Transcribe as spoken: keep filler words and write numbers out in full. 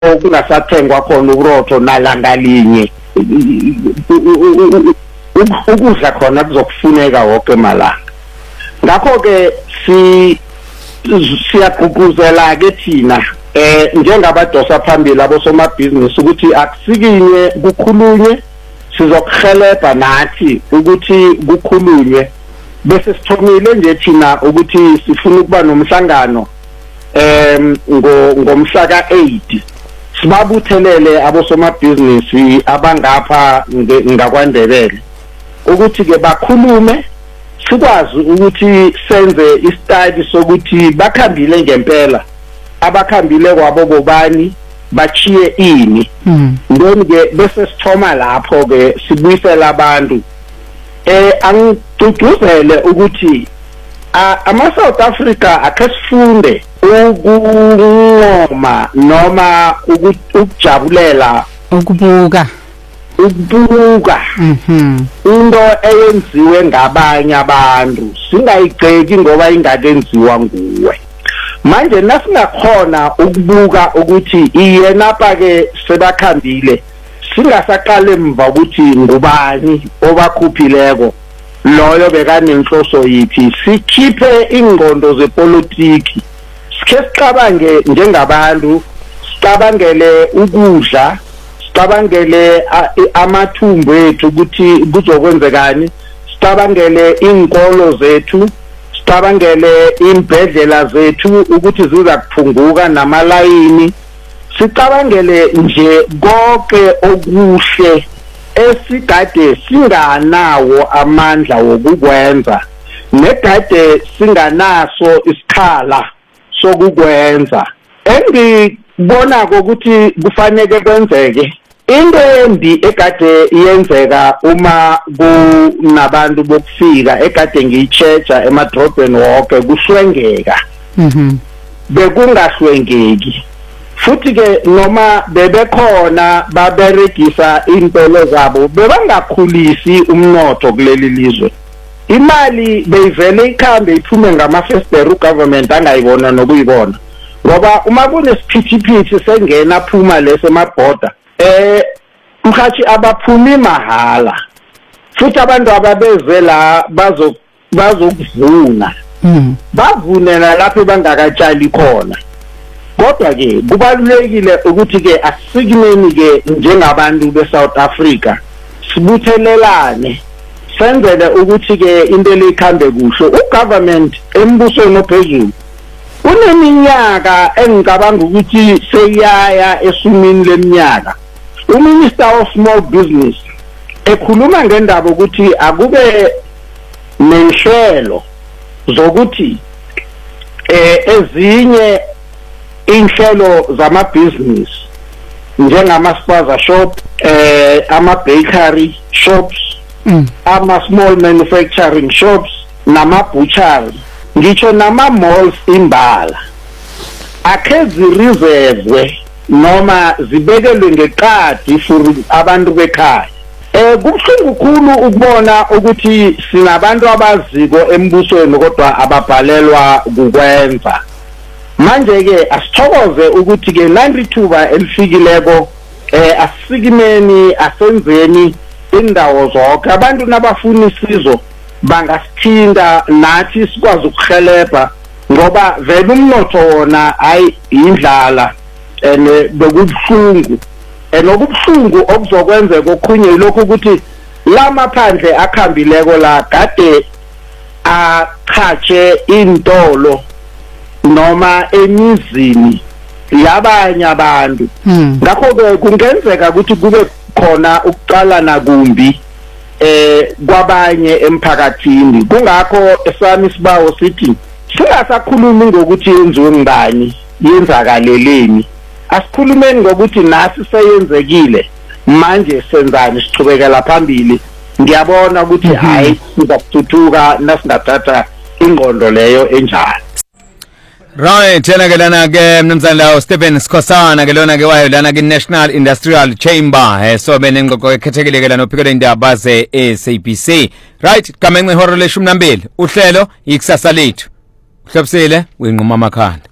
kungasathengwa khona uburotho nalanga linye ukudla khona kuzokufuneka wonke malanga. Ngakho ke si siyagqugquzela ke thina eh njengabadosa phambili abosomabhizinisi ukuthi akusikinye kukhulunywe, sizokuhelebha nathi ukuthi kukhulunywe bese sithomile nje thina ukuthi sifuna ukuba nomhlangano em ngomhla ka eight sibabuthelele abosomabhizinisi abangapha ngakwaNdebele ukuthi ke bakhulume, sikwazi ukuthi senze istudy sokuthi bakhambile ngempela, abakhambile kwabo bobani, bachiye ini. Ndoni ke bese sithoma lapho ke sibuyisela abantu. Eh angigcugcuzele ukuthi ama South Africa akasifunde ukuncoma noma ukujabulela ukubuka ukubuka mhm into eyenziwe ngabanye abantu, singayigceki ngoba ingakenziwa nguwe. Manje nasingakhona ukubuka ukuthi iyena pha ke sebakhambile, singasaqale emva ukuthi ngubani obakhuphileko loyo bekanenhloso yithi, sikhiphe ingqondo zepolitiki, sikhe sicabange njengabantu, sicabangele ukudla, sicabangele amathumbu ethu ukuthi kuzokwenzekani, sicabangele inkolo zethu, sicabangele imbedlela zethu ukuthi ziza kuphunguka namalayini, sicabangele nje konke okuhle esigade singanawo amandla wokukwenza, negade singanaso isikhala sokukwenza. Engibona ukuthi kufanele kwenzeke into embi egade iyenzeka uma kunabantu bokufika egade ngiyichecha emadrobheni wonke kuhlwengeka. Mhm. Bekungahlwengeki. Futhi ke noma bebekhona baberegisa impelo zabo bebangakhulisi umnotho kuleli lizwe. Imali beyivele ikhambe iphume ngamafestero ugovernment angayibona nokuyibona. Ngoba uma kunesiphithiphithi sengena phuma lese mabhoda eh mkhathi abaphumi mahala. Futhi abantu ababeze la bazo bazokuvuna. Mhm. Bavunela lapho bangakatshali khona. Kodwa ke kubalulekile ukuthi ke asisikimeni ke njengabantu beSouth Africa sibuthelelane, senzele ukuthi ke into lekhambe kuhle. Ugovernment embusweni ophezulu uneminyaka engicabanga ukuthi seyaya esumini leminyaka. UMinister of Small Business ekhuluma ngendaba ukuthi akube nenhlelo zokuthi eh ezinye inhlelo zama-business njengama-spaza shop, eh ama-bakery shops, mm. ama-small manufacturing shops, nama-butchery, ngitsho nama-malls imbala, akhe zireserve noma zibekelwe ngeqadi for abantu bekhaya. Eh kubuhlungu kakhulu ukubona ukuthi sinabantu abaziko embusweni kodwa ababhalelwa ukwenza. Manje ke asithokoze ukuthi ke nandithuba elifikileko eh asikimeni asenzeni indawo zonke abantu nabafuna isizo bangasithinda nathi sikwazi ukuhelebha ngoba vele umnotho wona hayi indlala ene bekubuhlungu enokubuhlungu okuzokwenzeka okhunye lokho ukuthi lamaphandle akhambileko la kade achache intolo noma emizini yabanye abantu. Ngakho ke kungenzeka ukuthi kube khona ukuqala nakumbi eh kwabanye emphakathini. Kungakho esami sibawo sithi singasakhulumi ngokuthi yenziwe ngibani, yenzakaleleni. Asikhulumeni ngokuthi nasi seyenzekile, manje senzani sichubekela phambili. Ngiyabona ukuthi hayi sizakuthuthuka nasingathatha ingqondo leyo enjalo. Right, tena ke lana ke mnumzane lawo Stephen Sikhosana ke lona ke wayo lana ke National Industrial Chamber eh so benengqoqo ekhethekile ke lana uphikele indaba ze S A B C. Right, kamenxe ihora leshumi nambili uhlelo ikusasa lethu. Uhlobisile winquma amakhanda.